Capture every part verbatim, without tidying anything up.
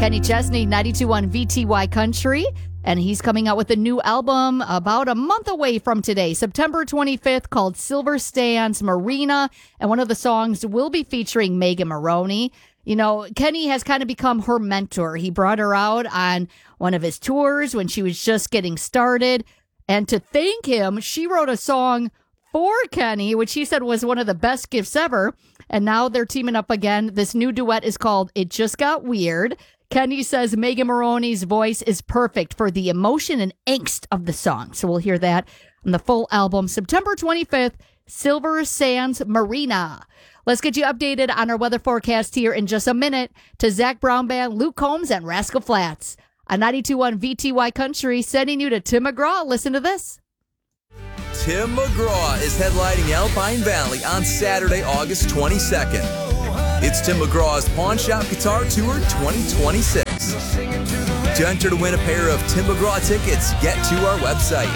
Kenny Chesney, ninety-two point one V T Y Country. And he's coming out with a new album about a month away from today, September twenty-fifth, called Silver Sands Marina. And one of the songs will be featuring Megan Moroney. You know, Kenny has kind of become her mentor. He brought her out on one of his tours when she was just getting started. And to thank him, she wrote a song for Kenny, which he said was one of the best gifts ever. And now they're teaming up again. This new duet is called It Just Got Weird. Kenny says Megan Moroney's voice is perfect for the emotion and angst of the song. So we'll hear that on the full album, September twenty-fifth, Silver Sands Marina. Let's get you updated on our weather forecast here in just a minute to Zach Brown Band, Luke Combs, and Rascal Flatts. On ninety-two point one V T Y Country, sending you to Tim McGraw. Listen to this. Tim McGraw is headlining Alpine Valley on Saturday, August twenty-second. It's Tim McGraw's Pawn Shop Guitar Tour twenty twenty-six. To enter to win a pair of Tim McGraw tickets, get to our website.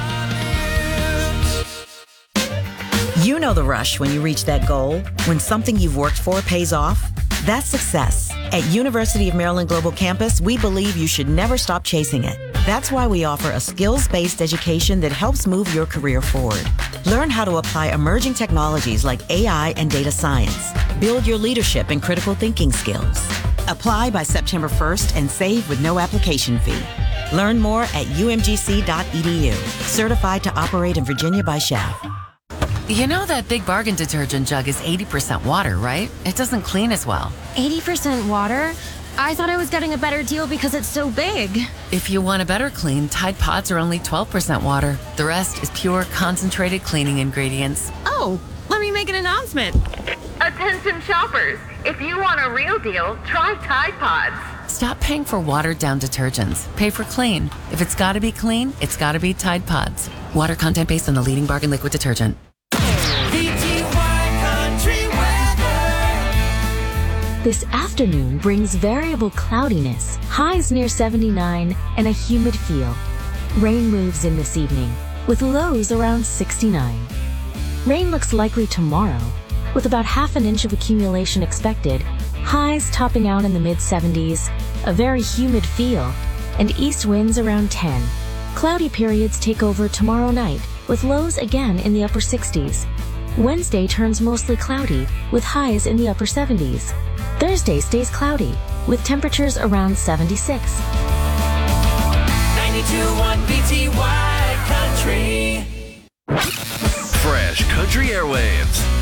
You know the rush when you reach that goal, when something you've worked for pays off. That's success. At University of Maryland Global Campus, we believe you should never stop chasing it. That's why we offer a skills-based education that helps move your career forward. Learn how to apply emerging technologies like A I and data science. Build your leadership and critical thinking skills. Apply by September first and save with no application fee. Learn more at U M G C dot E D U. Certified to operate in Virginia by S C H A F. You know that Big Bargain detergent jug is eighty percent water, right? It doesn't clean as well. eighty percent water? I thought I was getting a better deal because it's so big. If you want a better clean, Tide Pods are only twelve percent water. The rest is pure, concentrated cleaning ingredients. Oh, let me make an announcement. Attention shoppers, if you want a real deal, try Tide Pods. Stop paying for watered-down detergents. Pay for clean. If it's gotta be clean, it's gotta be Tide Pods. Water content based on the leading bargain liquid detergent. This afternoon brings variable cloudiness, highs near seventy-nine, and a humid feel. Rain moves in this evening, with lows around sixty-nine. Rain looks likely tomorrow, with about half an inch of accumulation expected, highs topping out in the mid-seventies, a very humid feel, and east winds around ten. Cloudy periods take over tomorrow night, with lows again in the upper sixties. Wednesday turns mostly cloudy, with highs in the upper seventies. Thursday stays cloudy, with temperatures around seventy-six. ninety-two point one V T Y Country. Fresh Country Airwaves.